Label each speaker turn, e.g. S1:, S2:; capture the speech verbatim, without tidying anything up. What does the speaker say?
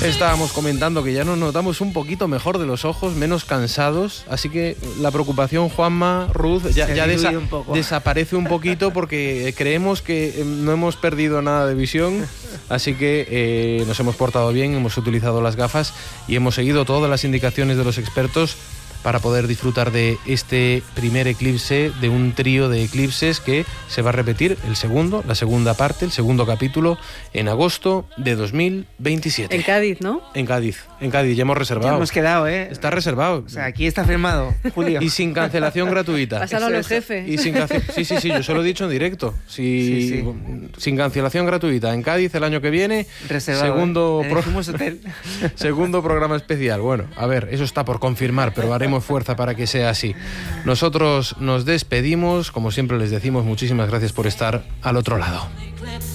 S1: Estábamos comentando que ya nos notamos un poquito mejor de los ojos, menos cansados, así que la preocupación, Juanma, Ruth, ya, ya desa- un desaparece un poquito porque creemos que no hemos perdido nada de visión, así que eh, nos hemos portado bien, hemos utilizado las gafas y hemos seguido todas las indicaciones de los expertos para poder disfrutar de este primer eclipse, de un trío de eclipses que se va a repetir, el segundo, la segunda parte, el segundo capítulo, en agosto de dos mil veintisiete.
S2: En Cádiz, ¿no?
S1: En Cádiz, en Cádiz, ya hemos reservado.
S3: Ya hemos quedado, ¿eh?
S1: Está reservado.
S3: O sea, aquí está firmado, Julio.
S1: Y sin cancelación gratuita.
S2: Pásalo a los jefes.
S1: Y sin cance- sí, sí, sí, yo se lo he dicho en directo. Si,
S3: Sí, sí.
S1: Sin cancelación gratuita. En Cádiz el año que viene,
S3: Reservado,
S1: segundo,
S3: ¿eh?
S1: pro-
S3: Elegimos hotel.
S1: segundo programa especial. Bueno, a ver, eso está por confirmar, pero haremos fuerza para que sea así. Nosotros nos despedimos, como siempre les decimos, muchísimas gracias por estar al otro lado.